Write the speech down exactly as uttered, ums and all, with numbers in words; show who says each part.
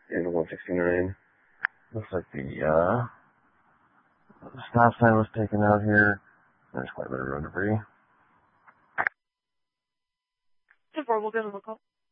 Speaker 1: in one sixty-nine. Looks like the, uh, the stop sign was taken out here. There's quite a bit of road debris.
Speaker 2: ten four, we'll go to local.